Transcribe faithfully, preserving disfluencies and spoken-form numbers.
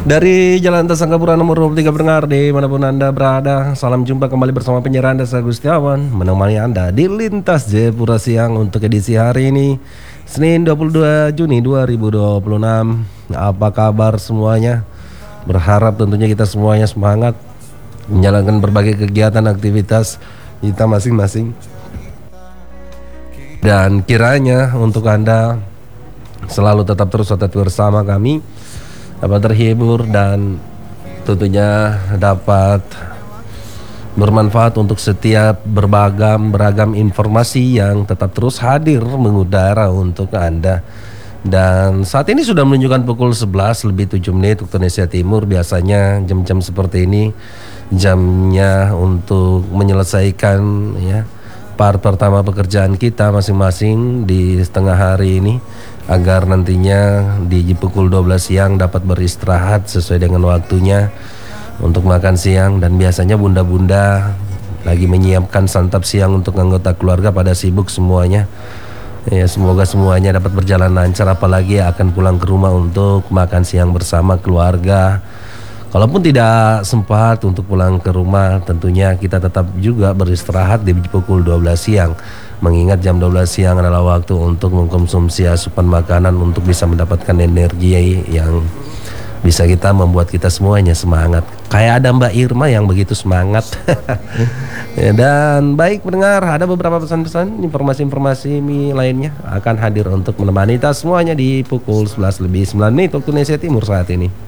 Dari Jalan Tasangkapura nomor dua puluh tiga Pendengar dimanapun Anda berada, salam jumpa kembali bersama penyiar Anda Saya Gustiawan, menemani Anda di Lintas Jayapura Siang untuk edisi hari ini Senin dua puluh dua Juni dua ribu dua puluh enam. Apa kabar semuanya? Berharap tentunya kita semuanya semangat menjalankan berbagai kegiatan aktivitas kita masing-masing. Dan kiranya untuk Anda selalu tetap terus tetap bersama kami, dapat terhibur dan tentunya dapat bermanfaat untuk setiap beragam beragam informasi yang tetap terus hadir mengudara untuk Anda. Dan saat ini sudah menunjukkan pukul sebelas lebih tujuh menit waktu Indonesia Timur. Biasanya jam-jam seperti ini jamnya untuk menyelesaikan ya part pertama pekerjaan kita masing-masing di setengah hari ini, agar nantinya di pukul dua belas siang dapat beristirahat sesuai dengan waktunya untuk makan siang. Dan biasanya bunda-bunda lagi menyiapkan santap siang untuk anggota keluarga, pada sibuk semuanya. Ya, semoga semuanya dapat berjalan lancar, apalagi akan pulang ke rumah untuk makan siang bersama keluarga. Kalaupun tidak sempat untuk pulang ke rumah, tentunya kita tetap juga beristirahat di pukul dua belas siang. Mengingat jam dua belas siang adalah waktu untuk mengkonsumsi asupan makanan untuk bisa mendapatkan energi yang bisa kita membuat kita semuanya semangat. Kayak ada Mbak Irma yang begitu semangat. Ya, dan baik pendengar, ada beberapa pesan-pesan, informasi-informasi lainnya akan hadir untuk menemani kita semuanya di pukul sebelas lebih sembilan menit waktu Indonesia Timur saat ini.